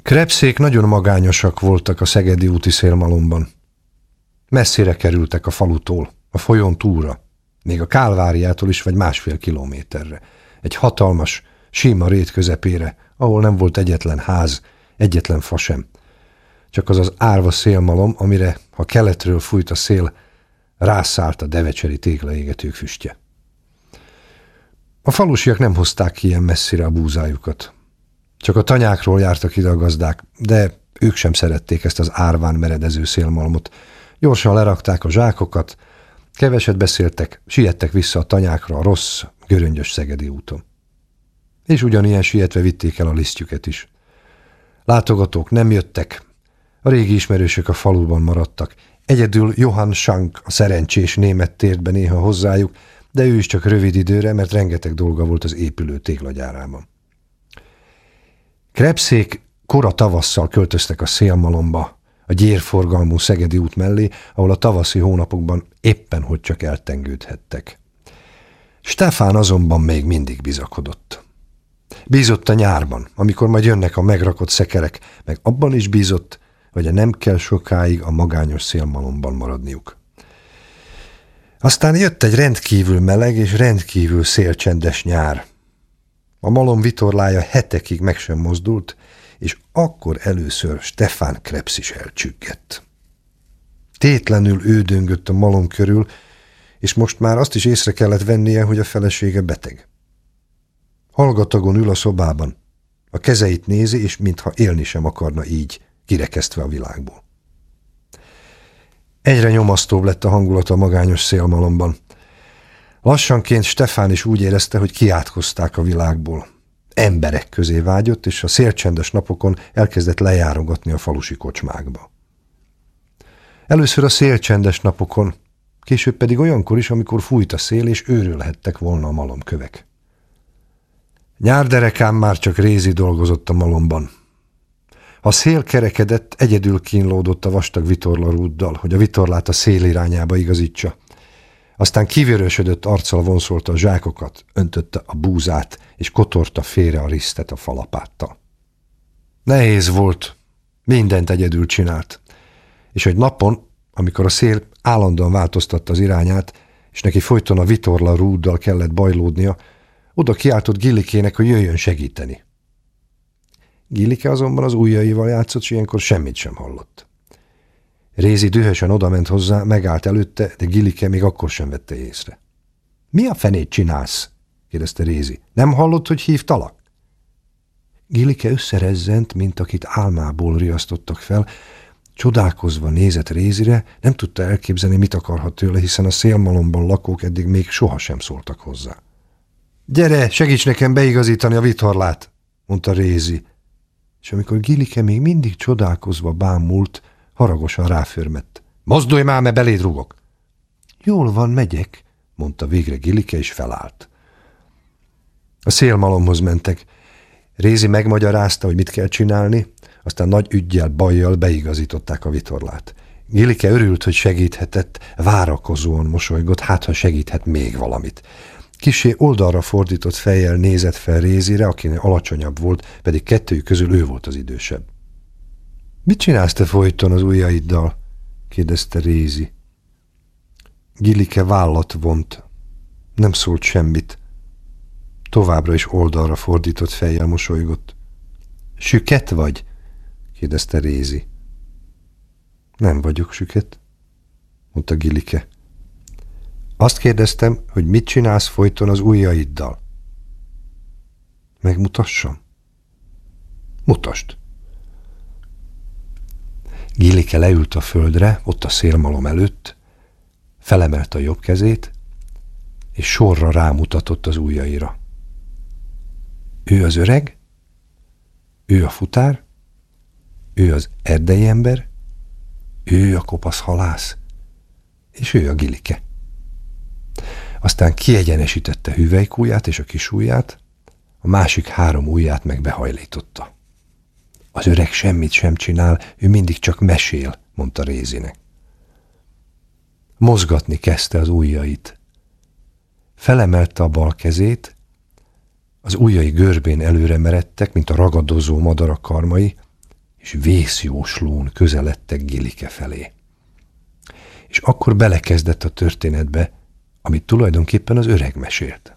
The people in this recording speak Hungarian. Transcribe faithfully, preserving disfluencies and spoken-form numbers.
Krepszék nagyon magányosak voltak a szegedi úti szélmalomban. Messzire kerültek a falutól, a folyón túlra, még a Kálváriától is vagy másfél kilométerre. Egy hatalmas, sima rét közepére, ahol nem volt egyetlen ház, egyetlen fa sem. Csak az az árva szélmalom, amire, ha keletről fújt a szél, rászállt a devecseri téglaégetők füstje. A falusiak nem hozták ki ilyen messzire a búzájukat. Csak a tanyákról jártak ide a gazdák, de ők sem szerették ezt az árván meredező szélmalmot. Gyorsan lerakták a zsákokat, keveset beszéltek, siettek vissza a tanyákra a rossz, göröngyös szegedi úton. És ugyanilyen sietve vitték el a lisztjüket is. Látogatók nem jöttek, a régi ismerősök a faluban maradtak. Egyedül Johann Schank, a szerencsés német tért be néha hozzájuk, de ő is csak rövid időre, mert rengeteg dolga volt az épülő téglagyárában. Krepszék kora tavasszal költöztek a szélmalomba, a gyérforgalmú szegedi út mellé, ahol a tavaszi hónapokban éppen hogy csak eltengődhettek. Stefán azonban még mindig bizakodott. Bízott a nyárban, amikor majd jönnek a megrakott szekerek, meg abban is bízott, hogy nem kell sokáig a magányos szélmalomban maradniuk. Aztán jött egy rendkívül meleg és rendkívül szélcsendes nyár. A malom vitorlája hetekig meg sem mozdult, és akkor először Stefán Krepsz is elcsüggett. Tétlenül ődöngött a malom körül, és most már azt is észre kellett vennie, hogy a felesége beteg. Hallgatagon ül a szobában, a kezeit nézi, és mintha élni sem akarna így, kirekesztve a világból. Egyre nyomasztóbb lett a hangulat a magányos szélmalomban. Lassanként Stefán is úgy érezte, hogy kiátkozták a világból. Emberek közé vágyott, és a szélcsendes napokon elkezdett lejárogatni a falusi kocsmákba. Először a szélcsendes napokon, később pedig olyankor is, amikor fújt a szél, és őrölhettek volna a malomkövek. Nyárderekán már csak Rézi dolgozott a malomban. Ha szél kerekedett, egyedül kínlódott a vastag vitorlarúddal, hogy a vitorlát a szél irányába igazítsa. Aztán kivörösödött arccal vonszolta a zsákokat, öntötte a búzát, és kotorta félre a risztet a falapáttal. Nehéz volt, mindent egyedül csinált, és egy napon, amikor a szél állandóan változtatta az irányát, és neki folyton a vitorlarúddal kellett bajlódnia, oda kiáltott Gillikének, hogy jöjjön segíteni. Gillike azonban az ujjaival játszott, és ilyenkor semmit sem hallott. Rézi dühösen odament hozzá, megállt előtte, de Gillike még akkor sem vette észre. – Mi a fenét csinálsz? – kérdezte Rézi. – Nem hallott, hogy hívtalak? Gillike összerezzent, mint akit álmából riasztottak fel. Csodálkozva nézett Rézire, nem tudta elképzelni, mit akarhat tőle, hiszen a szélmalomban lakók eddig még sohasem szóltak hozzá. – Gyere, segíts nekem beigazítani a vitorlát! – mondta Rézi. És amikor Gillike még mindig csodálkozva bámult, haragosan ráförmett. – Mozdulj már, mert beléd rúgok! – Jól van, megyek – mondta végre Gillike, és felállt. A szélmalomhoz mentek. Rézi megmagyarázta, hogy mit kell csinálni, aztán nagy üggyel, bajjal beigazították a vitorlát. Gillike örült, hogy segíthetett, várakozóan mosolygott, hát ha segíthet még valamit. Kissé oldalra fordított fejjel nézett fel Rézire, akinek alacsonyabb volt, pedig kettőjük közül ő volt az idősebb. – Mit csinálsz te folyton az ujjaiddal? – kérdezte Rézi. Gillike vállat vont. Nem szólt semmit. Továbbra is oldalra fordított fejjel mosolygott. – Süket vagy? – kérdezte Rézi. – Nem vagyok süket – mondta Gillike. – Azt kérdeztem, hogy mit csinálsz folyton az ujjaiddal. – Megmutassam? – Mutasd! Gillike leült a földre, ott a szélmalom előtt, felemelte a jobb kezét, és sorra rámutatott az ujjaira. Ő az öreg, ő a futár, ő az erdei ember, ő a kopasz halász, és ő a Gillike. Aztán kiegyenesítette hüvelykujját és a kis ujját, a másik három ujját meg behajlította. Az öreg semmit sem csinál, ő mindig csak mesél, mondta Rézinek. Mozgatni kezdte az ujjait. Felemelte a bal kezét, az ujjai görbén előre meredtek, mint a ragadozó madarak karmai, és vészjóslón közeledtek Gilike felé. És akkor belekezdett a történetbe, amit tulajdonképpen az öreg mesélt.